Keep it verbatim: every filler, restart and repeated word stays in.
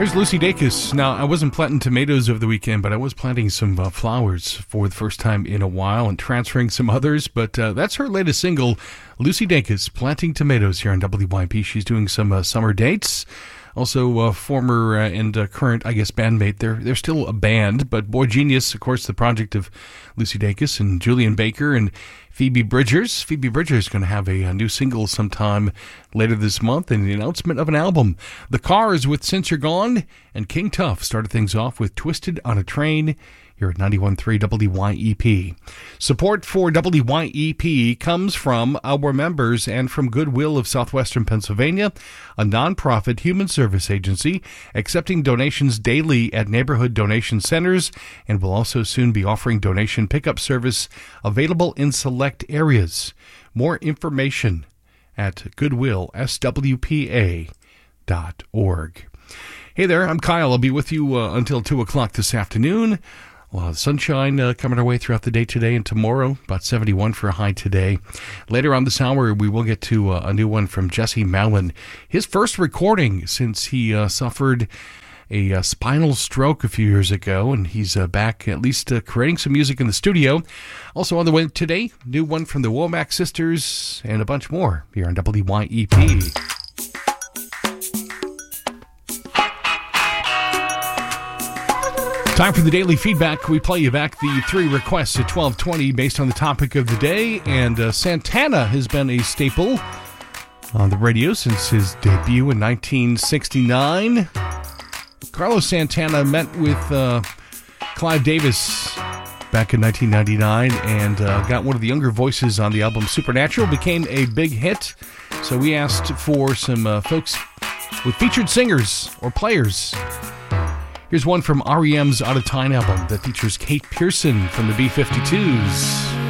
Here's Lucy Dacus. Now, I wasn't planting tomatoes over the weekend, but I was planting some uh, flowers for the first time in a while and transferring some others. But uh, that's her latest single, Lucy Dacus, Planting Tomatoes, here on W Y P. She's doing some uh, summer dates. Also, uh, former uh, and uh, current, I guess, bandmate. They're, they're still a band, but Boy Genius, of course, the project of Lucy Dacus and Julian Baker and Phoebe Bridgers. Phoebe Bridgers is going to have a, a new single sometime later this month and the announcement of an album. The Cars with Since You're Gone, and King Tuff started things off with Twisted on a Train here at ninety-one point three W Y E P. Support for W Y E P comes from our members and from Goodwill of Southwestern Pennsylvania, a nonprofit human service agency accepting donations daily at neighborhood donation centers, and will also soon be offering donation pickup service available in select areas. More information at goodwill s w p a dot org. Hey there, I'm Kyle. I'll be with you uh, until two o'clock this afternoon. A lot of sunshine uh, coming our way throughout the day today and tomorrow, about seventy-one for a high today. Later on this hour, we will get to uh, a new one from Jesse Malin. His first recording since he uh, suffered a uh, spinal stroke a few years ago, and he's uh, back at least uh, creating some music in the studio. Also on the way today, new one from the Womack Sisters and a bunch more here on W Y E P. Time for the daily feedback. We play you back the three requests at twelve twenty based on the topic of the day. And uh, Santana has been a staple on the radio since his debut in nineteen sixty-nine. Carlos Santana met with uh, Clive Davis back in nineteen ninety-nine and uh, got one of the younger voices on the album Supernatural. Became a big hit. So we asked for some uh, folks with featured singers or players. Here's one from R E M's Out of Time album that features Kate Pearson from the B fifty-twos.